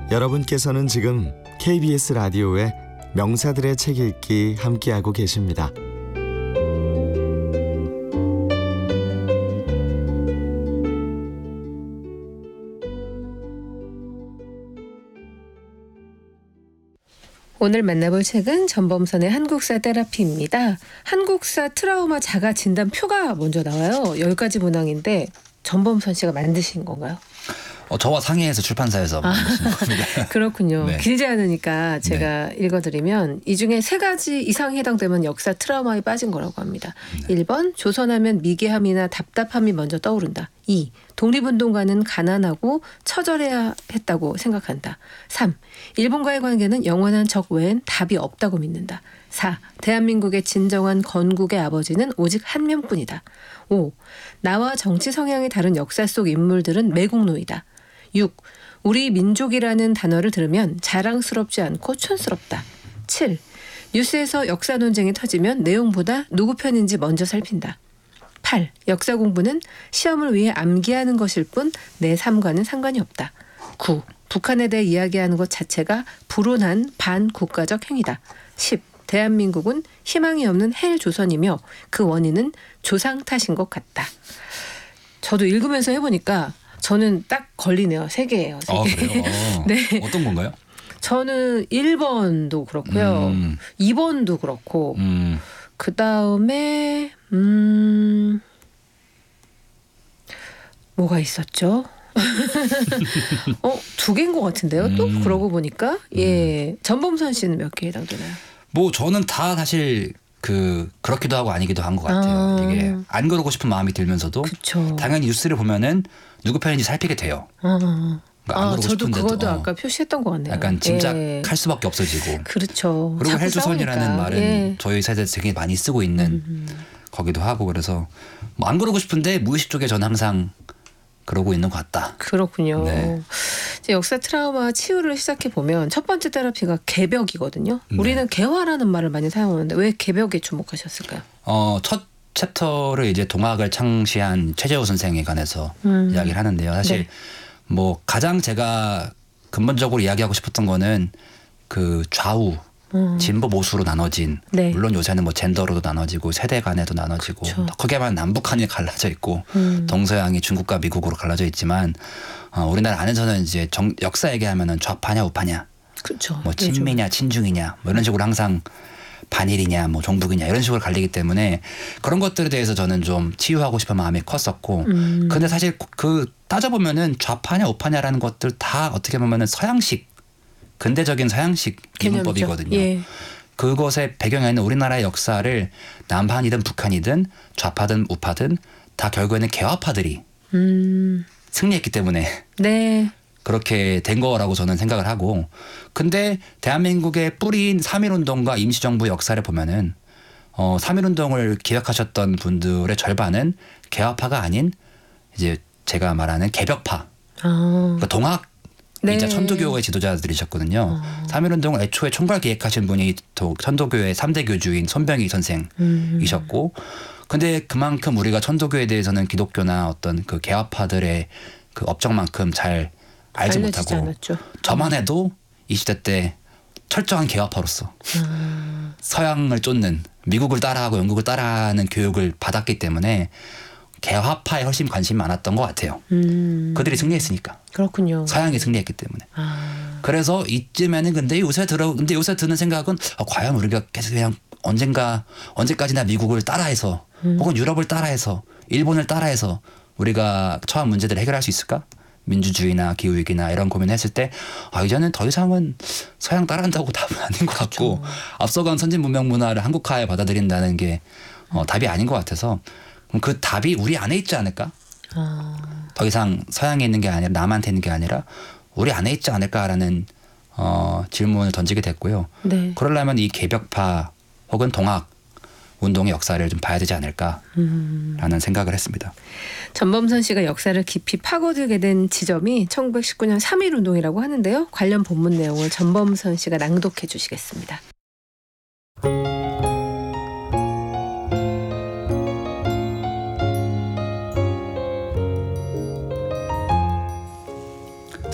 여러분께서는 지금 KBS 라디오의 명사들의 책 읽기 함께하고 계십니다. 오늘 만나볼 책은 전범선의 한국사 테라피입니다. 한국사 트라우마 자가 진단표가 먼저 나와요. 10가지 문항인데 전범선 씨가 만드신 건가요? 저와 상의해서 출판사에서 만드신 겁니다. 그렇군요. 네. 길지 않으니까 제가 읽어드리면 이 중에 3가지 이상이 해당되면 역사 트라우마에 빠진 거라고 합니다. 네. 1번 조선하면 미개함이나 답답함이 먼저 떠오른다. 2. 독립운동가는 가난하고 처절해야 했다고 생각한다. 3. 일본과의 관계는 영원한 적 외엔 답이 없다고 믿는다. 4. 대한민국의 진정한 건국의 아버지는 오직 한 명뿐이다. 5. 나와 정치 성향이 다른 역사 속 인물들은 매국노이다. 6. 우리 민족이라는 단어를 들으면 자랑스럽지 않고 촌스럽다. 7. 뉴스에서 역사 논쟁이 터지면 내용보다 누구 편인지 먼저 살핀다. 8. 역사 공부는 시험을 위해 암기하는 것일 뿐 내 삶과는 상관이 없다. 9. 북한에 대해 이야기하는 것 자체가 불온한 반국가적 행위다. 10. 대한민국은 희망이 없는 헬조선이며 그 원인은 조상 탓인 것 같다. 저도 읽으면서 해보니까 저는 딱 걸리네요. 3개예요. 3개. 그래요? 네. 어떤 건가요? 저는 1번도 그렇고요. 2번도 그렇고 그 다음에 뭐가 있었죠? 2개인 것 같은데요. 또 그러고 보니까 전범선 씨는 몇 개 해당되나요? 저는 다 사실 그렇기도 하고 아니기도 한 것 같아요. 이게 안 그러고 싶은 마음이 들면서도 그쵸. 당연히 뉴스를 보면은 누구 편인지 살피게 돼요. 그러니까 안 그러고 저도 싶은데도 그것도 아까 표시했던 것 같네요. 약간 짐작할 수밖에 없어지고. 그렇죠. 그리고 헬조선이라는 싸우니까. 말은 저희 세대에서 되게 많이 쓰고 있는 거기도 하고 그래서 안 그러고 싶은데 무의식 쪽에 저는 항상 그러고 있는 것 같다. 그렇군요. 네. 이제 역사 트라우마 치유를 시작해 보면 첫 번째 테라피가 개벽이거든요. 네. 우리는 개화라는 말을 많이 사용하는데 왜 개벽에 주목하셨을까요? 첫 챕터를 이제 동학을 창시한 최재호 선생에 관해서 이야기를 하는데요. 사실 네. 가장 제가 근본적으로 이야기하고 싶었던 거는 그 좌우 진보 보수로 나눠진 네. 물론 요새는 젠더로도 나눠지고 세대 간에도 나눠지고 그쵸. 더 크게 말하면 남북한이 갈라져 있고 동서양이 중국과 미국으로 갈라져 있지만 우리나라 안에서는 이제 역사 얘기하면은 좌파냐 우파냐 그렇죠. 친미냐 친중이냐 이런 식으로 항상 반일이냐 종북이냐 이런 식으로 갈리기 때문에 그런 것들에 대해서 저는 좀 치유하고 싶은 마음이 컸었고 근데 사실 따져보면은 좌파냐 우파냐라는 것들 다 어떻게 보면은 서양식 근대적인 서양식 이분법이거든요. 예. 그것의 배경에는 우리나라의 역사를 남한이든 북한이든 좌파든 우파든 다 결국에는 개화파들이 승리했기 때문에 네. 그렇게 된 거라고 저는 생각을 하고 근데 대한민국의 뿌리인 3.1운동과 임시정부 역사를 보면은 3.1운동을 기획하셨던 분들의 절반은 개화파가 아닌 이제 제가 말하는 개벽파 그러니까 동학 이자 천도교의 지도자들이셨거든요. 3.1운동을 애초에 총괄 기획하신 분이 천도교의 3대 교주인 손병희 선생이셨고 근데 그만큼 우리가 천도교에 대해서는 기독교나 어떤 그 개화파들의 그 업적만큼 잘 알지 못하고 않았죠. 저만 해도 이 시대 때 철저한 개화파로서 서양을 쫓는 미국을 따라하고 영국을 따라하는 교육을 받았기 때문에 개화파에 훨씬 관심이 많았던 것 같아요. 그들이 승리했으니까. 그렇군요. 서양이 승리했기 때문에. 그래서 이쯤에는 근데 요새 드는 생각은 과연 우리가 계속 그냥 언제까지나 미국을 따라해서 혹은 유럽을 따라해서 일본을 따라해서 우리가 처한 문제들을 해결할 수 있을까? 민주주의나 기후위기나 이런 고민을 했을 때 이제는 더 이상은 서양 따라한다고 답은 아닌 것 같고 그렇죠. 앞서간 선진 문명 문화를 한국화에 받아들인다는 게 답이 아닌 것 같아서 그럼 그 답이 우리 안에 있지 않을까? 더 이상 서양에 있는 게 아니라 남한테 있는 게 아니라 우리 안에 있지 않을까라는 질문을 던지게 됐고요. 네. 그러려면 이 개벽파 혹은 동학 운동의 역사를 좀 봐야 되지 않을까라는 생각을 했습니다. 전범선 씨가 역사를 깊이 파고들게 된 지점이 1919년 3.1운동이라고 하는데요. 관련 본문 내용을 전범선 씨가 낭독해 주시겠습니다.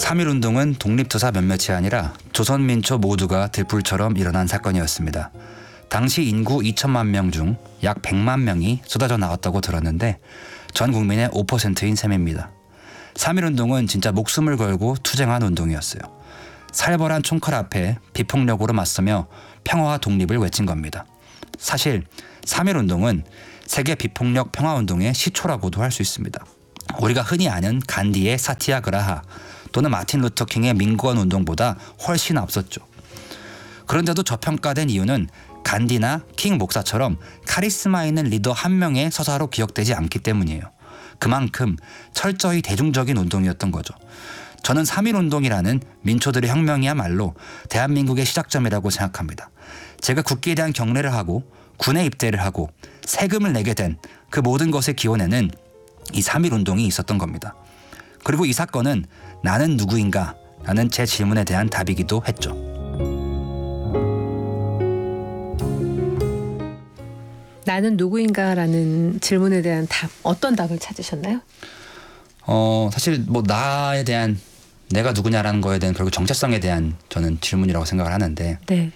3.1운동은 독립투사 몇몇이 아니라 조선민초 모두가 들불처럼 일어난 사건이었습니다. 당시 인구 2천만 명 중 약 100만 명이 쏟아져 나왔다고 들었는데 전 국민의 5%인 셈입니다. 3.1운동은 진짜 목숨을 걸고 투쟁한 운동이었어요. 살벌한 총칼 앞에 비폭력으로 맞서며 평화와 독립을 외친 겁니다. 사실 3.1운동은 세계 비폭력 평화운동의 시초라고도 할 수 있습니다. 우리가 흔히 아는 간디의 사티아그라하 또는 마틴 루터 킹의 민권 운동보다 훨씬 앞섰죠. 그런데도 저평가된 이유는 간디나 킹 목사처럼 카리스마 있는 리더 한 명의 서사로 기억되지 않기 때문이에요. 그만큼 철저히 대중적인 운동이었던 거죠. 저는 3.1운동이라는 민초들의 혁명이야말로 대한민국의 시작점이라고 생각합니다. 제가 국기에 대한 경례를 하고 군에 입대를 하고 세금을 내게 된 그 모든 것의 기원에는 이 3.1운동이 있었던 겁니다. 그리고 이 사건은 나는 누구인가? 라는 제 질문에 대한 답이기도 했죠. 나는 누구인가라는 질문에 대한 답, 어떤 답을 찾으셨나요? 사실 뭐 나에 대한 내가 누구냐라는 거에 대한 결국 정체성에 대한 저는 질문이라고 생각을 하는데 네.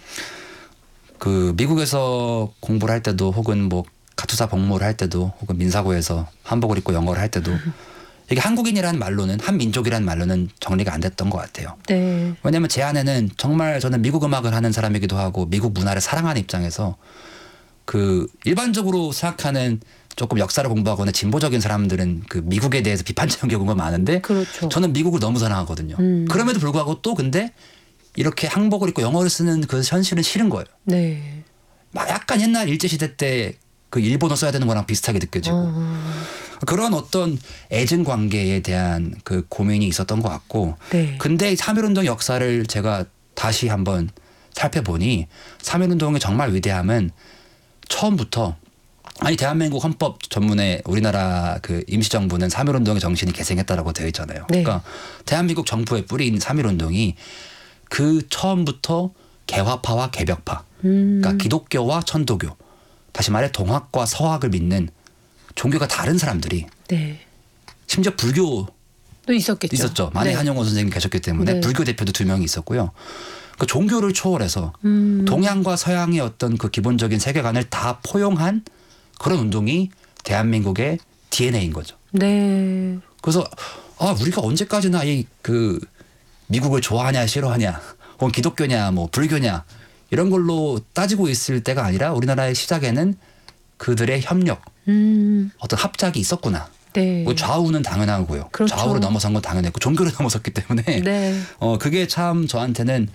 그 미국에서 공부를 할 때도 혹은 뭐 가투사 복무를 할 때도 혹은 민사고에서 한복을 입고 영어를 할 때도 이게 한국인이라는 말로는 한민족이라는 말로는 정리가 안 됐던 것 같아요. 네. 왜냐하면 제 안에는 정말 저는 미국 음악을 하는 사람이기도 하고 미국 문화를 사랑하는 입장에서 그 일반적으로 생각하는 조금 역사를 공부하거나 진보적인 사람들은 그 미국에 대해서 비판적인 경우가 많은데 그렇죠. 저는 미국을 너무 사랑하거든요. 그럼에도 불구하고 또 근데 이렇게 한복을 입고 영어를 쓰는 그 현실은 싫은 거예요. 네. 막 약간 옛날 일제시대 때 그 일본어 써야 되는 거랑 비슷하게 느껴지고 그런 어떤 애증 관계에 대한 그 고민이 있었던 것 같고 네. 근데 3.1운동 역사를 제가 다시 한번 살펴보니 3.1운동의 정말 위대함은 처음부터 아니 대한민국 헌법 전문에 우리나라 그 임시정부는 3.1운동의 정신이 계승했다라고 되어 있잖아요. 네. 그러니까 대한민국 정부의 뿌리인 3.1운동이 그 처음부터 개화파와 개벽파 그러니까 기독교와 천도교 다시 말해 동학과 서학을 믿는 종교가 다른 사람들이 네. 심지어 불교 또 있었겠죠. 있었죠. 만해 네. 한용호 선생님이 계셨기 때문에 네. 불교 대표도 2명이 있었고요. 그 종교를 초월해서 동양과 서양의 어떤 그 기본적인 세계관을 다 포용한 그런 운동이 대한민국의 DNA인 거죠. 네. 그래서 우리가 언제까지나 이 그 미국을 좋아하냐 싫어하냐 혹은 기독교냐 뭐 불교냐 이런 걸로 따지고 있을 때가 아니라 우리나라의 시작에는 그들의 협력 어떤 합작이 있었구나. 네. 뭐 좌우는 당연하고요. 그렇죠. 좌우를 넘어선 건 당연했고 종교를 넘어섰기 때문에 네. 그게 참 저한테는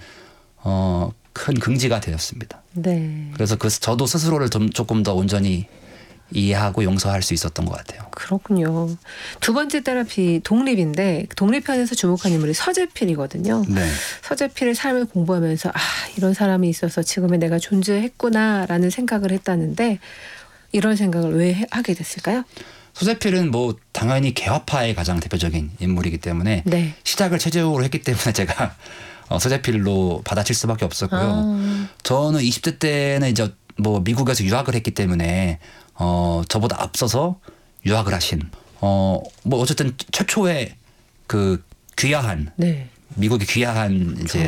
큰 긍지가 되었습니다. 네. 그래서 저도 스스로를 조금 더 온전히 이해하고 용서할 수 있었던 것 같아요. 그렇군요. 두 번째 테라피 독립인데 독립편에서 주목한 인물이 서재필이거든요. 네. 서재필의 삶을 공부하면서 이런 사람이 있어서 지금의 내가 존재했구나라는 생각을 했다는데 이런 생각을 왜 하게 됐을까요? 서재필은 뭐 당연히 개화파의 가장 대표적인 인물이기 때문에 네. 시작을 체제적으로 했기 때문에 제가 서재필로 받아칠 수밖에 없었고요. 저는 20대 때는 이제 뭐 미국에서 유학을 했기 때문에 저보다 앞서서 유학을 하신 뭐 어쨌든 최초의 그 귀화한 네. 미국의 귀화한 이제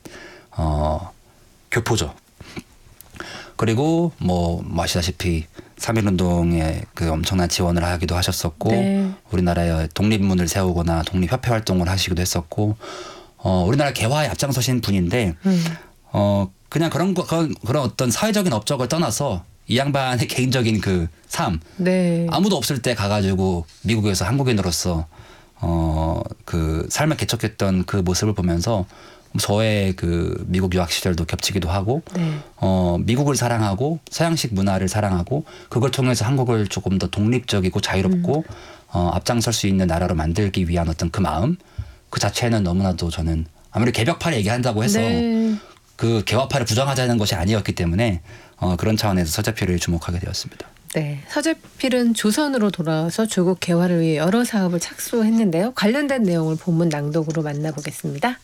교포죠. 그리고 뭐 아시다시피 3.1운동에 그 엄청난 지원을 하기도 하셨었고 네. 우리나라의 독립문을 세우거나 독립협회 활동을 하시기도 했었고 우리나라 개화에 앞장서신 분인데 그냥 그런 어떤 사회적인 업적을 떠나서 이 양반의 개인적인 그 삶 네. 아무도 없을 때 가가지고 미국에서 한국인으로서 그 삶을 개척했던 그 모습을 보면서 저의 그 미국 유학 시절도 겹치기도 하고 네. 미국을 사랑하고 서양식 문화를 사랑하고 그걸 통해서 한국을 조금 더 독립적이고 자유롭고 앞장설 수 있는 나라로 만들기 위한 어떤 그 마음 그 자체는 너무나도 저는 아무리 개벽파를 얘기한다고 해서 네. 그 개화파를 부정하자는 것이 아니었기 때문에 그런 차원에서 서재필을 주목하게 되었습니다. 네. 서재필은 조선으로 돌아와서 조국 개화를 위해 여러 사업을 착수했는데요. 관련된 내용을 본문 낭독으로 만나보겠습니다.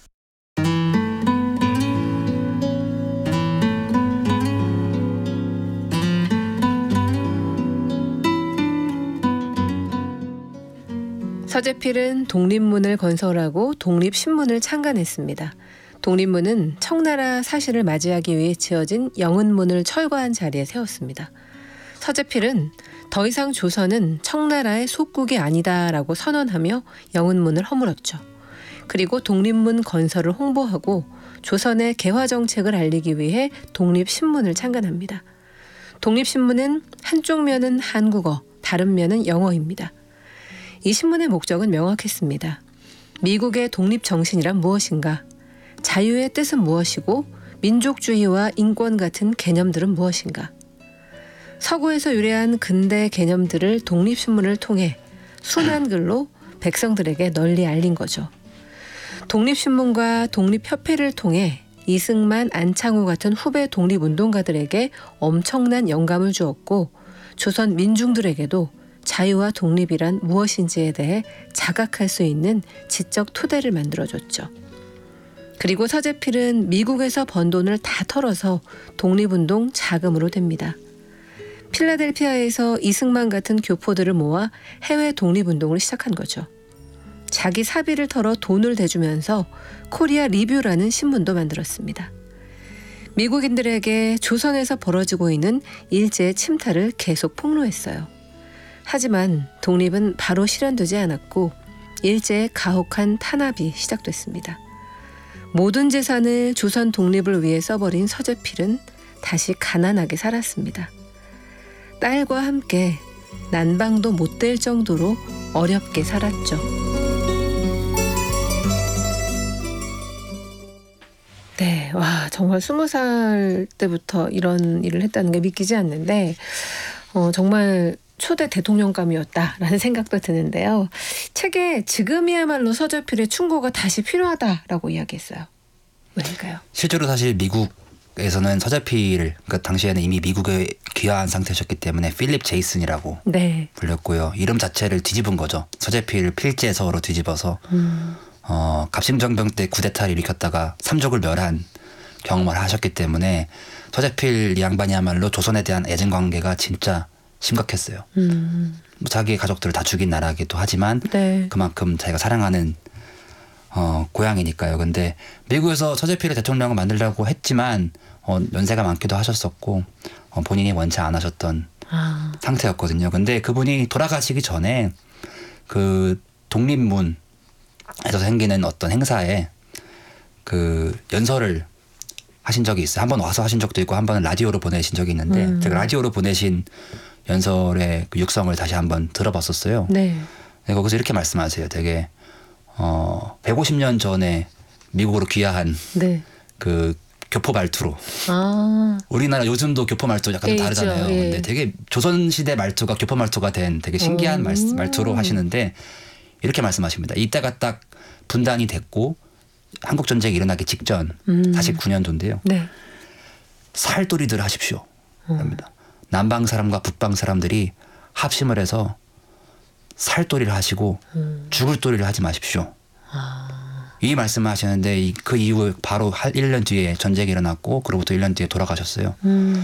서재필은 독립문을 건설하고 독립신문을 창간했습니다. 독립문은 청나라 사실을 맞이하기 위해 지어진 영은문을 철거한 자리에 세웠습니다. 서재필은 더 이상 조선은 청나라의 속국이 아니다라고 선언하며 영은문을 허물었죠. 그리고 독립문 건설을 홍보하고 조선의 개화 정책을 알리기 위해 독립신문을 창간합니다. 독립신문은 한쪽 면은 한국어, 다른 면은 영어입니다. 이 신문의 목적은 명확했습니다. 미국의 독립정신이란 무엇인가? 자유의 뜻은 무엇이고 민족주의와 인권 같은 개념들은 무엇인가? 서구에서 유래한 근대 개념들을 독립신문을 통해 순한 글로 백성들에게 널리 알린 거죠. 독립신문과 독립협회를 통해 이승만, 안창호 같은 후배 독립운동가들에게 엄청난 영감을 주었고 조선 민중들에게도 자유와 독립이란 무엇인지에 대해 자각할 수 있는 지적 토대를 만들어줬죠. 그리고 서재필은 미국에서 번 돈을 다 털어서 독립운동 자금으로 댑니다. 필라델피아에서 이승만 같은 교포들을 모아 해외 독립운동을 시작한 거죠. 자기 사비를 털어 돈을 대주면서 코리아 리뷰라는 신문도 만들었습니다. 미국인들에게 조선에서 벌어지고 있는 일제의 침탈을 계속 폭로했어요. 하지만 독립은 바로 실현되지 않았고 일제의 가혹한 탄압이 시작됐습니다. 모든 재산을 조선 독립을 위해 써버린 서재필은 다시 가난하게 살았습니다. 딸과 함께 난방도 못 될 정도로 어렵게 살았죠. 네, 와 정말 20살 때부터 이런 일을 했다는 게 믿기지 않는데 정말 초대 대통령감이었다라는 생각도 드는데요. 책에 지금이야말로 서재필의 충고가 다시 필요하다라고 이야기했어요. 왜일까요? 실제로 사실 미국에서는 서재필을 그 당시에는 이미 미국에 귀화한 상태셨기 때문에 필립 제이슨이라고 네. 불렸고요. 이름 자체를 뒤집은 거죠. 서재필 필제서로 뒤집어서 갑신정병 때 쿠데타를 일으켰다가 삼족을 멸한 경험을 하셨기 때문에 서재필 양반이야말로 조선에 대한 애증 관계가 진짜 심각했어요. 뭐 자기의 가족들을 다 죽인 나라이기도 하지만 네. 그만큼 자기가 사랑하는 고향이니까요. 근데 미국에서 서재필의 대통령을 만들려고 했지만 연세가 많기도 하셨었고 본인이 원치 않으셨던 상태였거든요. 근데 그분이 돌아가시기 전에 그 독립문에서 생기는 어떤 행사에 그 연설을 하신 적이 있어요. 한 번 와서 하신 적도 있고 한 번은 라디오로 보내신 적이 있는데 제가 라디오로 보내신 연설의 그 육성을 다시 한번 들어봤었어요. 네. 네, 거기서 이렇게 말씀하세요. 되게 150년 전에 미국으로 귀화한 네. 그 교포 말투로 우리나라 요즘도 교포 말투 약간 좀 예, 다르잖아요. 있죠. 예. 근데 되게 조선시대 말투가 교포 말투가 된 되게 신기한 말투로 하시는데 이렇게 말씀하십니다. 이때가 딱 분단이 됐고 한국 전쟁이 일어나기 직전 49년도인데요. 네. 살돌이들 하십시오. 합니다. 남방 사람과 북방 사람들이 합심을 해서 살돌이를 하시고 죽을 도리를 하지 마십시오. 이 말씀을 하시는데 그 이후 바로 1년 뒤에 전쟁이 일어났고 그로부터 1년 뒤에 돌아가셨어요.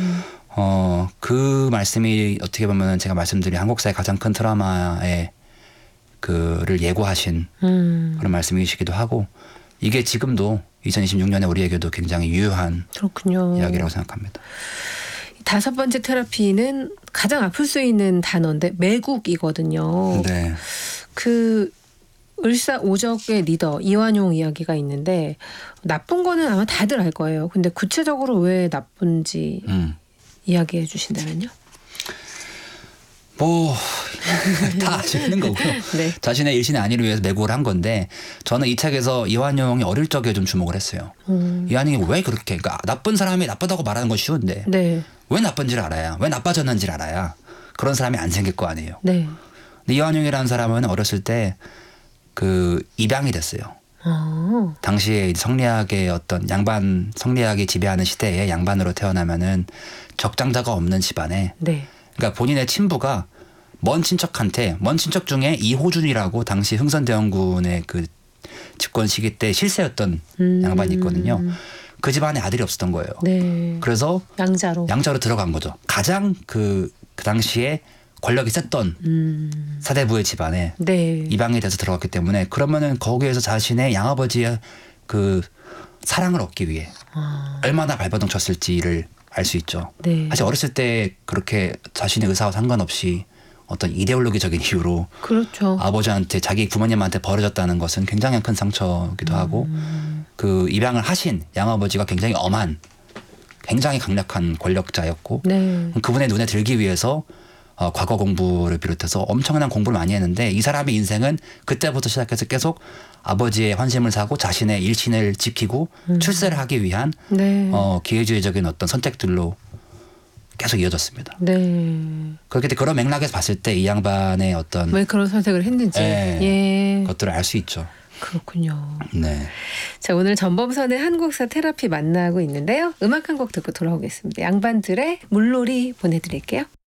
그 말씀이 어떻게 보면 제가 말씀드린 한국사의 가장 큰 트라우마의 그를 예고하신 그런 말씀이시기도 하고 이게 지금도 2026년에 우리에게도 굉장히 유효한 그렇군요. 이야기라고 생각합니다. 다섯 번째 테라피는 가장 아플 수 있는 단어인데 매국이거든요. 네. 그 을사오적의 리더 이완용 이야기가 있는데 나쁜 거는 아마 다들 알 거예요. 근데 구체적으로 왜 나쁜지 이야기해 주신다면요? 뭐 다 아시는 거고요. 네. 자신의 일신의 안위를 위해서 매국을 한 건데 저는 이 책에서 이완용이 어릴 적에 좀 주목을 했어요. 이완용이 왜 그렇게 그러니까 나쁜 사람이 나쁘다고 말하는 건 쉬운데 네. 왜 나쁜지를 알아야 왜 나빠졌는지를 알아야 그런 사람이 안 생길 거 아니에요. 네. 근데 이완용이라는 사람은 어렸을 때 그 입양이 됐어요. 당시에 성리학의 어떤 양반 성리학이 지배하는 시대에 양반으로 태어나면은 적장자가 없는 집안에 네. 그러니까 본인의 친부가 먼 친척 중에 이호준이라고 당시 흥선대원군의 그 집권 시기 때 실세였던 양반이 있거든요. 그 집안에 아들이 없었던 거예요. 네. 그래서 양자로 들어간 거죠. 가장 그 당시에 권력이 셌던 사대부의 집안에 네. 입양이 돼서 들어갔기 때문에 그러면은 거기에서 자신의 양아버지의 그 사랑을 얻기 위해 얼마나 발버둥 쳤을지를 알 수 있죠. 네. 사실 어렸을 때 그렇게 자신의 의사와 상관없이 어떤 이데올로기적인 이유로 그렇죠. 아버지한테 자기 부모님한테 벌어졌다는 것은 굉장히 큰 상처기도 하고 그 입양을 하신 양아버지가 굉장히 엄한 굉장히 강력한 권력자였고 네. 그분의 눈에 들기 위해서 과거 공부를 비롯해서 엄청난 공부를 많이 했는데 이 사람의 인생은 그때부터 시작해서 계속 아버지의 환심을 사고 자신의 일신을 지키고 출세를 하기 위한 네. 기회주의적인 어떤 선택들로 계속 이어졌습니다. 네. 그렇기 때문에 그런 맥락에서 봤을 때 이 양반의 어떤 왜 그런 선택을 했는지. 예. 것들을 알 수 있죠. 그렇군요. 네. 자, 오늘 전범선의 한국사 테라피 만나고 있는데요. 음악 한 곡 듣고 돌아오겠습니다. 양반들의 물놀이 보내드릴게요.